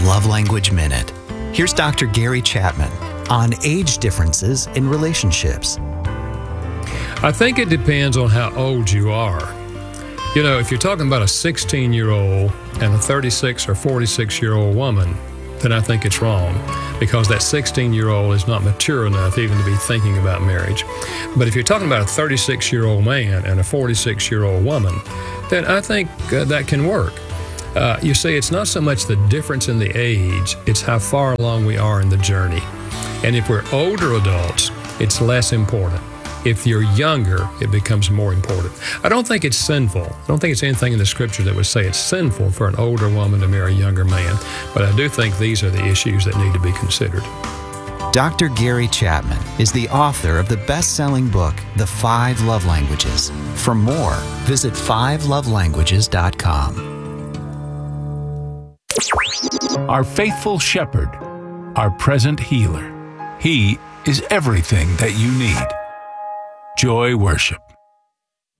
Love Language Minute. Here's Dr. Gary Chapman on age differences in relationships. I think it depends on how old you are. You know, if you're talking about a 16-year-old and a 36 or 46-year-old woman, then I think it's wrong, because that 16-year-old is not mature enough even to be thinking about marriage. But if you're talking about a 36-year-old man and a 46-year-old woman, then I think that can work. You see, it's not so much the difference in the age, it's how far along we are in the journey. And if we're older adults, it's less important. If you're younger, it becomes more important. I don't think it's sinful. I don't think it's anything in the scripture that would say it's sinful for an older woman to marry a younger man. But I do think these are the issues that need to be considered. Dr. Gary Chapman is the author of the best-selling book, The 5 Love Languages. For more, visit 5lovelanguages.com. Our faithful shepherd, our present healer. He is everything that you need. Joy Worship.